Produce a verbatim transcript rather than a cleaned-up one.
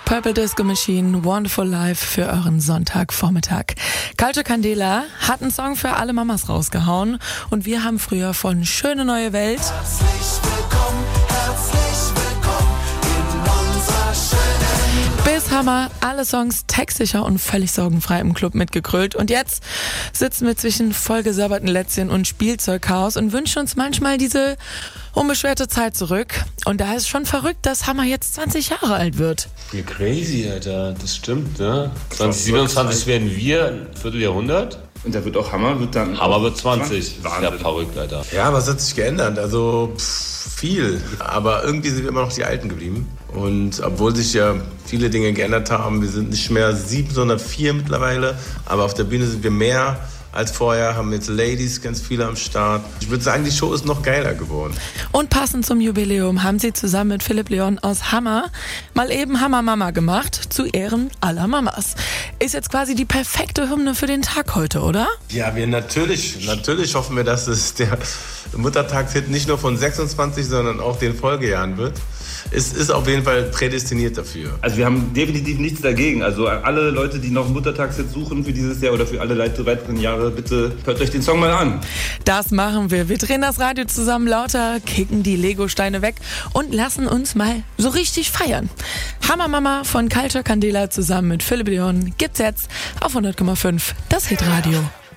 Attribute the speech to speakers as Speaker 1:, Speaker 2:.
Speaker 1: Purple Disco Machine, Wonderful Life für euren Sonntagvormittag. Culture Candela hat einen Song für alle Mamas rausgehauen und wir haben früher von Schöne neue Welt
Speaker 2: Herzlich willkommen, herzlich willkommen in unserer schönen
Speaker 1: bis Hammer alle Songs textsicher und völlig sorgenfrei im Club mitgegrölt. Und jetzt sitzen wir zwischen vollgesabberten Lätzchen und Spielzeugchaos und wünschen uns manchmal diese unbeschwerte Zeit zurück. Und da ist es schon verrückt, dass Hammer jetzt zwanzig Jahre alt wird.
Speaker 3: Wie crazy, Alter. Das stimmt, ne? zwanzig siebenundzwanzig werden wir ein Vierteljahrhundert.
Speaker 4: Und da wird auch Hammer, wird dann...
Speaker 3: Hammer wird zwanzig.
Speaker 4: zwanzig.
Speaker 3: Das ist ja verrückt, Alter.
Speaker 5: Ja, was hat sich geändert? Also pff, viel. Aber irgendwie sind wir immer noch die Alten geblieben. Und obwohl sich ja viele Dinge geändert haben, wir sind nicht mehr sieben, sondern vier mittlerweile. Aber auf der Bühne sind wir mehr als vorher, haben jetzt Ladies ganz viele am Start. Ich würde sagen, die Show ist noch geiler geworden.
Speaker 1: Und passend zum Jubiläum haben sie zusammen mit Philipp Leon aus Hammer mal eben Hammer Mama gemacht, zu Ehren aller Mamas. Ist jetzt quasi die perfekte Hymne für den Tag heute, oder?
Speaker 5: Ja, wir natürlich, natürlich hoffen wir, dass es der Muttertagshit nicht nur von sechsundzwanzig, sondern auch den Folgejahren wird. Es ist auf jeden Fall prädestiniert dafür.
Speaker 4: Also wir haben definitiv nichts dagegen. Also alle Leute, die noch einen Muttertagshit suchen für dieses Jahr oder für alle weiteren Jahre, bitte hört euch den Song mal an.
Speaker 1: Das machen wir. Wir drehen das Radio zusammen lauter, kicken die Lego-Steine weg und lassen uns mal so richtig feiern. Hammer Mama von Culture Candela zusammen mit Philipp Leon gibt's jetzt auf hundert Komma fünf, das Hitradio.